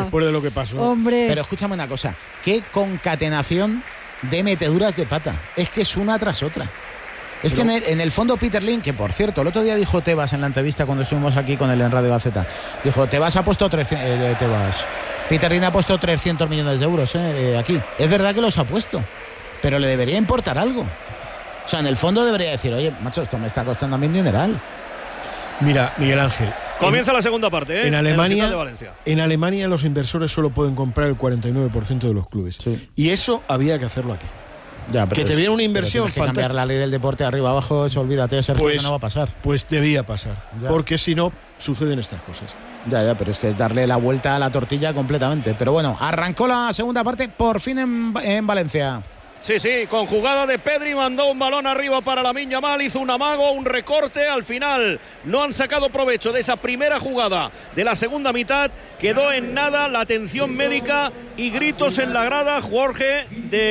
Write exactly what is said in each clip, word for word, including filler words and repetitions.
después de lo que pasó. Hombre. Pero escúchame una cosa, qué concatenación de meteduras de pata. Es que es una tras otra. Es que en el, en el fondo Peter Lim, que por cierto, el otro día dijo Tebas en la entrevista cuando estuvimos aquí con él en Radio Gaceta, dijo, Tebas ha puesto trescientos, eh, Tebas, Peter Lim ha puesto trescientos millones de euros eh, aquí. Es verdad que los ha puesto, pero le debería importar algo. O sea, en el fondo debería decir, oye, macho, esto me está costando a mí un dineral. Mira, Miguel Ángel. Comienza en, la segunda parte, ¿eh? En Alemania, en, de Valencia. en Alemania los inversores solo pueden comprar el cuarenta y nueve por ciento de los clubes. Sí. Y eso había que hacerlo aquí. Ya, pero que te viene una inversión pero fantástica. Cambiar la ley del deporte arriba abajo, eso olvídate, Sergio, pues, que no va a pasar. Pues debía pasar, ya. Porque si no, suceden estas cosas. Ya, ya, pero es que es darle la vuelta a la tortilla completamente. Pero bueno, arrancó la segunda parte, por fin en, en Valencia. Sí, sí, con jugada de Pedri, mandó un balón arriba para Lamine Yamal, hizo un amago, un recorte, al final no han sacado provecho de esa primera jugada de la segunda mitad, quedó en nada la atención médica y gritos en la grada, Jorge,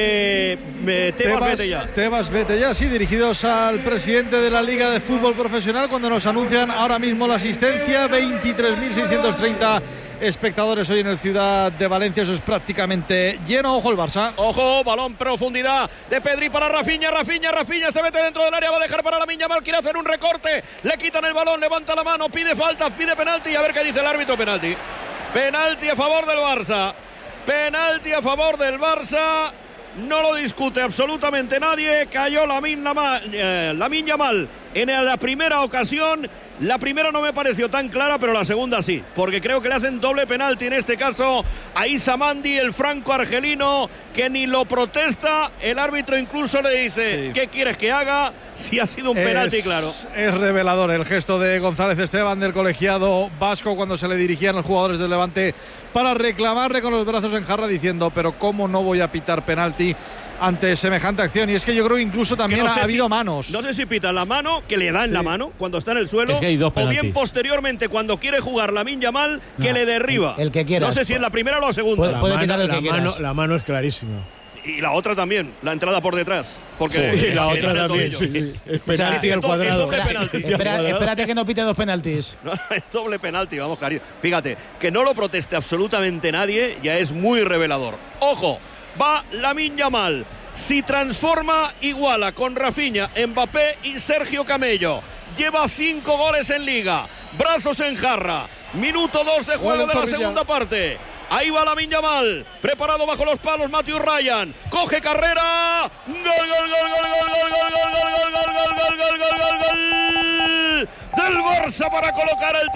de eh, Tebas, Tebas vete ya. Tebas vete ya, sí, dirigidos al presidente de la Liga de Fútbol Profesional cuando nos anuncian ahora mismo la asistencia, veintitrés mil seiscientos treinta espectadores hoy en el Ciudad de Valencia, eso es prácticamente lleno. Ojo el Barça. Ojo, balón profundidad de Pedri para Rafinha, Rafinha, Rafinha se mete dentro del área, va a dejar para Lamine Yamal, quiere hacer un recorte, le quitan el balón, levanta la mano, pide falta, pide penalti y a ver qué dice el árbitro. Penalti. Penalti a favor del Barça. Penalti a favor del Barça. No lo discute absolutamente nadie. Cayó Lamine Yamal, eh, Lamine Yamal en la primera ocasión. La primera no me pareció tan clara, pero la segunda sí, porque creo que le hacen doble penalti en este caso a Issa Mandi, el franco-argelino, que ni lo protesta. El árbitro incluso le dice, sí. ¿Qué quieres que haga? Si ha sido un es, penalti, claro. Es revelador el gesto de González Esteban, del colegiado vasco, cuando se le dirigían los jugadores del Levante para reclamarle con los brazos en jarra, diciendo, pero ¿cómo no voy a pitar penalti ante semejante acción? Y es que yo creo que incluso también no ha habido si, manos. No sé si pitan la mano, que le dan sí. la mano cuando está en el suelo, es que hay dos o bien posteriormente cuando quiere jugar Lamine Yamal, que no, le derriba. El, el que quiera. No sé si es la primera o la segunda. Puede, puede la, quitar mano, el que la, mano, la mano es clarísima. Y la otra también, la entrada por detrás. Porque sí, la otra también, sí. Sí. Es penalti al cuadrado. Es penalti. Espera, espérate que no pite dos penaltis. No, es doble penalti, vamos, cariño. Fíjate, que no lo proteste absolutamente nadie ya es muy revelador. Ojo, va Lamine Yamal. Si transforma, iguala con Rafinha, Mbappé y Sergio Camello. Lleva cinco goles en Liga. Brazos en jarra. Minuto dos de juego de la segunda parte. Ahí va Lamine Yamal, preparado bajo los palos Matthew Ryan, coge carrera, gol, gol, gol, gol, gol, gol, gol, gol, gol, gol, gol, gol, gol, gol, gol, gol del Barça para colocar el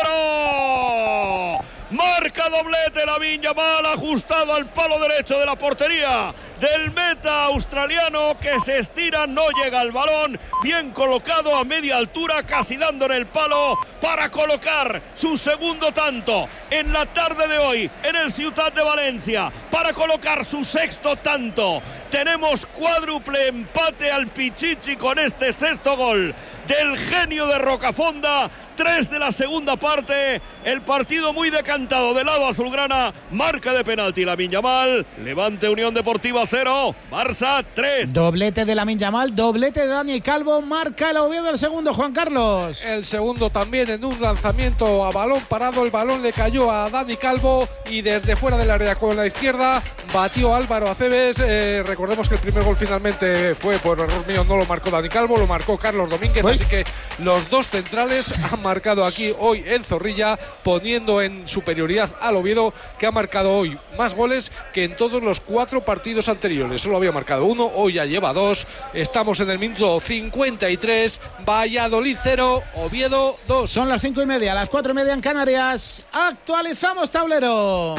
tercero. Marca doblete Lamine Yamal, ajustado al palo derecho de la portería del meta australiano, que se estira, no llega al balón, bien colocado a media altura, casi dándole el palo para colocar su segundo tanto en la tarde de hoy en el Ciutat de Valencia, para colocar su sexto tanto. Tenemos cuádruple empate al Pichichi con este sexto gol del genio de Rocafonda. Tres de la segunda parte, el partido muy decantado del lado azulgrana, marca de penalti Lamine Yamal, Levante Unión Deportiva cero, Barça tres. Doblete de Lamine Yamal, doblete de Dani Calvo, marca el Oviedo del segundo, Juan Carlos. El segundo también en un lanzamiento a balón parado, el balón le cayó a Dani Calvo y desde fuera del área con la izquierda batió Álvaro Aceves. Eh, recordemos que el primer gol finalmente fue por error mío, no lo marcó Dani Calvo, lo marcó Carlos Domínguez, ¿Voy? Así que los dos centrales han marcado aquí hoy en Zorrilla, poniendo en superioridad al Oviedo, que ha marcado hoy más goles que en todos los cuatro partidos anteriores. Solo había marcado uno, hoy ya lleva dos. Estamos en el minuto cincuenta y tres, Valladolid cero, Oviedo dos. Son las cinco y media, las cuatro y media en Canarias. Actualizamos tablero.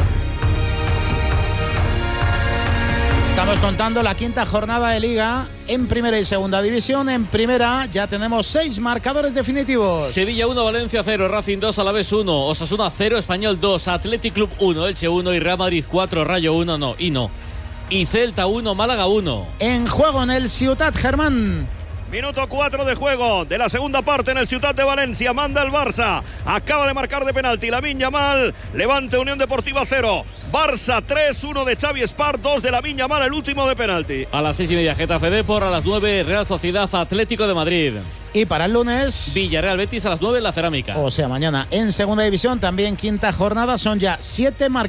Estamos contando la quinta jornada de Liga en primera y segunda división. En primera ya tenemos seis marcadores definitivos. Sevilla uno, Valencia cero, Racing dos, Alavés uno, Osasuna cero, Español dos, Athletic Club uno, Elche uno y Real Madrid cuatro, Rayo uno, no, y no. Y Celta uno, Málaga uno. En juego en el Ciutat, Germán. Minuto cuatro de juego de la segunda parte en el Ciutat de Valencia. Manda el Barça. Acaba de marcar de penalti Lamine Yamal. Levante Unión Deportiva cero. Barça tres, uno de Xavi Espart, dos de Lamine Yamal, el último de penalti. A las seis y media Getafe Depor, a las nueve Real Sociedad Atlético de Madrid. Y para el lunes Villarreal Betis a las nueve en la Cerámica. O sea, mañana en segunda división, también quinta jornada, son ya siete marcadores.